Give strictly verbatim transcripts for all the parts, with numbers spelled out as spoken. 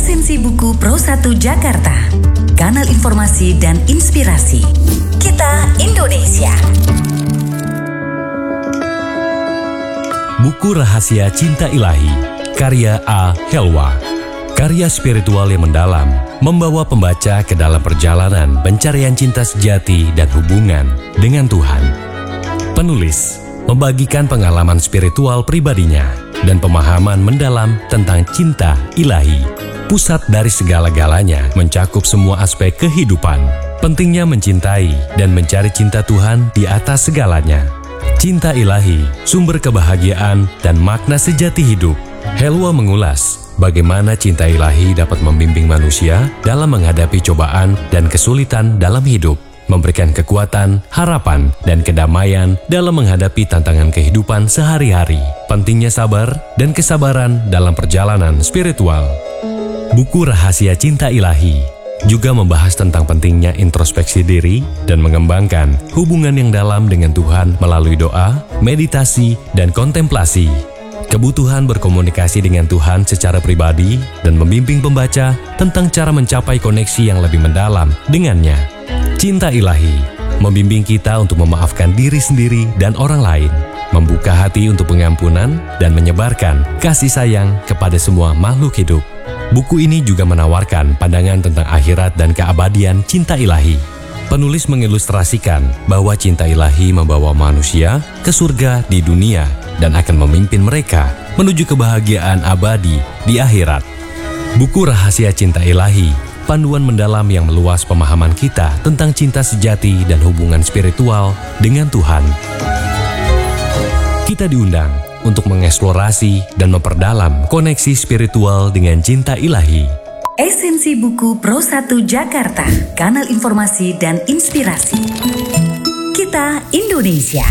Esensi Buku Pro satu Jakarta, kanal informasi dan inspirasi. Kita Indonesia. Buku Rahasia Cinta Ilahi, karya A. Helwa. Karya spiritual yang mendalam, membawa pembaca ke dalam perjalanan pencarian cinta sejati dan hubungan dengan Tuhan. Penulis membagikan pengalaman spiritual pribadinya dan pemahaman mendalam tentang cinta ilahi. Pusat dari segala-galanya mencakup semua aspek kehidupan. Pentingnya mencintai dan mencari cinta Tuhan di atas segalanya. Cinta ilahi, sumber kebahagiaan dan makna sejati hidup. Helwa mengulas bagaimana cinta ilahi dapat membimbing manusia dalam menghadapi cobaan dan kesulitan dalam hidup, memberikan kekuatan, harapan, dan kedamaian dalam menghadapi tantangan kehidupan sehari-hari. Pentingnya sabar dan kesabaran dalam perjalanan spiritual. Buku Rahasia Cinta Ilahi juga membahas tentang pentingnya introspeksi diri dan mengembangkan hubungan yang dalam dengan Tuhan melalui doa, meditasi, dan kontemplasi. Kebutuhan berkomunikasi dengan Tuhan secara pribadi dan membimbing pembaca tentang cara mencapai koneksi yang lebih mendalam dengannya. Cinta ilahi membimbing kita untuk memaafkan diri sendiri dan orang lain, membuka hati untuk pengampunan, dan menyebarkan kasih sayang kepada semua makhluk hidup. Buku ini juga menawarkan pandangan tentang akhirat dan keabadian cinta ilahi. Penulis mengilustrasikan bahwa cinta ilahi membawa manusia ke surga di dunia dan akan memimpin mereka menuju kebahagiaan abadi di akhirat. Buku Rahasia Cinta Ilahi, panduan mendalam yang meluas pemahaman kita tentang cinta sejati dan hubungan spiritual dengan Tuhan. Kita diundang untuk mengeksplorasi dan memperdalam koneksi spiritual dengan cinta ilahi. Esensi Buku Pro satu Jakarta, kanal informasi dan inspirasi. Kita Indonesia.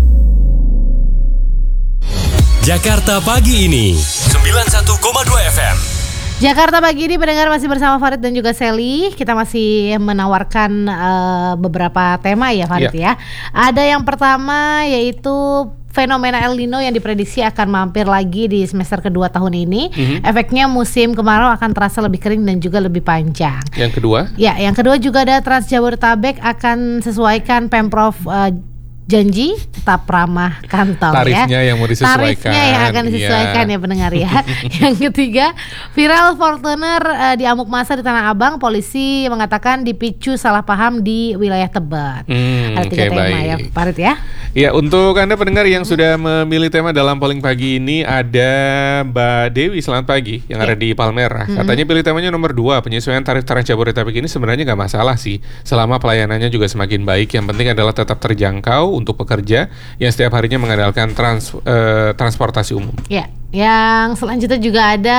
Jakarta Pagi ini sembilan puluh satu koma dua F M. Jakarta Pagi ini pendengar masih bersama Farid dan juga Sally. Kita masih menawarkan uh, beberapa tema ya Farid ya. ya. Ada yang pertama yaitu fenomena El Nino yang diprediksi akan mampir lagi di semester kedua tahun ini. Mm-hmm. Efeknya musim kemarau akan terasa lebih kering dan juga lebih panjang. Yang kedua? Ya, yang kedua juga ada Trans Jabodetabek akan sesuaikan Pemprov uh, janji tetap ramah kantong. Tarifnya ya. yang mau disesuaikan. Tarifnya yang akan disesuaikan ya, ya pendengar ya. Yang ketiga, viral Fortuner uh, diamuk massa di Tanah Abang. Polisi mengatakan dipicu salah paham di wilayah Tebet. Hmm, Ada tiga okay, tema baik. ya Farid ya. Ya, untuk Anda pendengar yang sudah memilih tema dalam polling pagi ini, ada Mbak Dewi, selamat pagi, yang ya. ada di Palmerah. Mm-hmm. Katanya pilih temanya nomor dua, penyesuaian tarif Trans Jabodetabek ini sebenarnya nggak masalah sih, selama pelayanannya juga semakin baik. Yang penting adalah tetap terjangkau untuk pekerja yang setiap harinya mengandalkan trans, eh, transportasi umum. Ya. Yang selanjutnya juga ada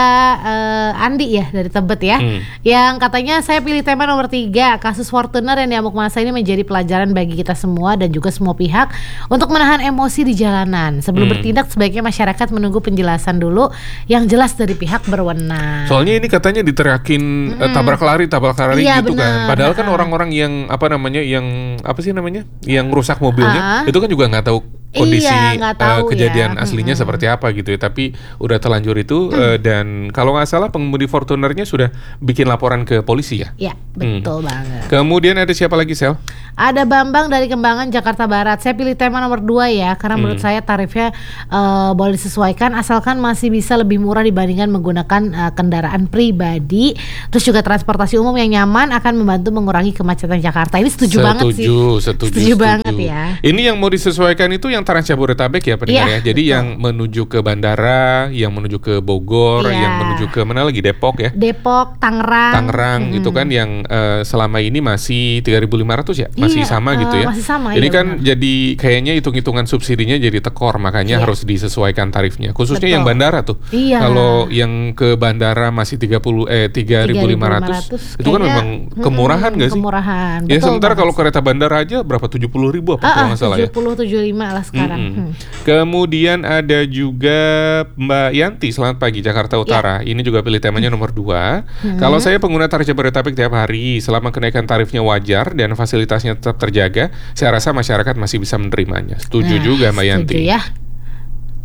uh, Andi ya dari Tebet ya, hmm. yang katanya saya pilih tema nomor tiga, kasus Fortuner yang diamuk massa ini menjadi pelajaran bagi kita semua dan juga semua pihak untuk menahan emosi di jalanan. Sebelum hmm. bertindak sebaiknya masyarakat menunggu penjelasan dulu yang jelas dari pihak berwenang. Soalnya ini katanya diteriakin hmm. uh, tabrak lari, tabrak lari iya, gitu bener. kan. Padahal kan uh. orang-orang yang apa namanya, yang apa sih namanya, yang rusak mobilnya, uh. itu kan juga nggak tahu kondisi iya, tahu, uh, kejadian ya. aslinya hmm. seperti apa gitu ya, tapi udah terlanjur itu hmm. uh, dan kalau nggak salah pengemudi Fortunernya sudah bikin laporan ke polisi ya. Ya betul hmm. banget. Kemudian ada siapa lagi Sel? Ada Bambang dari Kembangan Jakarta Barat. Saya pilih tema nomor dua ya, karena hmm. menurut saya tarifnya uh, boleh disesuaikan asalkan masih bisa lebih murah dibandingkan menggunakan uh, kendaraan pribadi. Terus juga transportasi umum yang nyaman akan membantu mengurangi kemacetan Jakarta. Ini setuju, setuju banget sih. Setuju, setuju. Setuju banget ya. Ini yang mau disesuaikan itu yang Trans Jabodetabek ya pendengar ya. Jadi betul. Yang menuju ke bandara, yang menuju ke Bogor, ya. yang menuju ke mana lagi, Depok ya. Depok, Tangerang. Tangerang hmm. itu kan yang uh, selama ini masih tiga ribu lima ratus ya, masih iya, sama uh, gitu ya. Masih sama. Ini iya, kan benar. jadi kayaknya hitung-hitungan subsidinya jadi tekor, makanya iya. harus disesuaikan tarifnya. Khususnya betul. yang bandara tuh. Iya. Kalau yang ke bandara masih tiga puluh eh tiga ribu lima ratus itu kan memang kemurahan nggak sih? Kemurahan. Ya sementara kalau kereta bandara aja berapa, tujuh puluh ribu apa kalau nggak salah ya? tujuh puluh tujuh puluh lima lah sekarang. Mm-hmm. Hmm. Kemudian ada juga Mbak Yanti, selamat pagi, Jakarta Utara. Ya. Ini juga pilih temanya nomor dua. Hmm. Kalau saya pengguna tarif Jabodetabek tiap hari, selama kenaikan tarifnya wajar dan fasilitasnya tetap terjaga, saya rasa masyarakat masih bisa menerimanya. Setuju nah, juga Mbak Yanti. Setuju ya.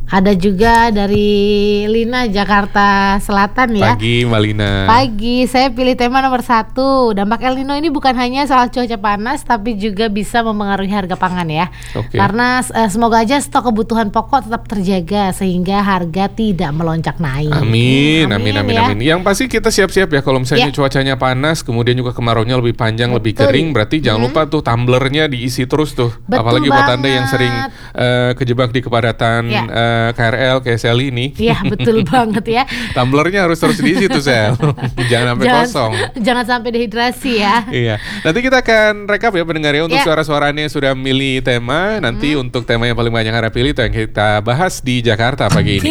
Ada juga dari Lina Jakarta Selatan ya. Pagi Mbak Lina. Pagi, saya pilih tema nomor satu. Dampak El Nino ini bukan hanya soal cuaca panas, tapi juga bisa mempengaruhi harga pangan ya. Oke. Karena eh, semoga aja stok kebutuhan pokok tetap terjaga sehingga harga tidak melonjak naik. Amin, amin, amin, ya. amin. Yang pasti kita siap-siap ya kalau misalnya Ya. cuacanya panas, kemudian juga kemaraunya lebih panjang, lebih Betul. kering, berarti jangan lupa tuh tumblernya diisi terus tuh. Betul Apalagi buat Anda yang banget. sering eh, kejebak di kepadatan Ya. eh, K R L kayak Sally ini. Iya betul banget ya. Tumblernya harus terus diisi tuh Sel. Jangan sampai kosong. Jangan sampai dehidrasi ya. Iya, nanti kita akan rekap ya pendengar ya untuk Ya. suara-suaranya yang sudah milih tema. Nanti untuk tema yang paling banyak harap pilih itu yang kita bahas di Jakarta pagi ini.